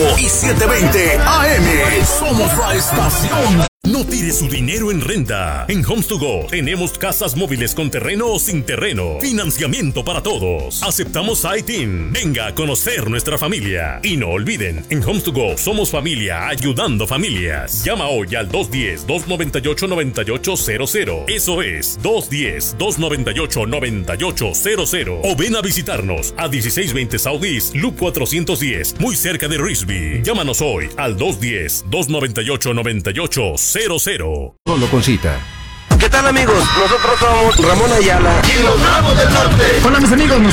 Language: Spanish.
y 720 AM. Somos la estación. No tire su dinero en renta. En Homes to Go tenemos casas móviles con terreno o sin terreno. Financiamiento para todos. Aceptamos ITIN. Venga a conocer nuestra familia. Y no olviden, en Homes to Go somos familia ayudando familias. Llama hoy al 210-298-9800. Eso es 210-298-9800. O ven a visitarnos a 1620 South East Loop 410, muy cerca de Risby. Llámanos hoy al 210-298-9800. Solo con cita. ¿Qué tal, amigos? Nosotros somos Ramón Ayala Y los Bravos del Norte. Hola, mis amigos.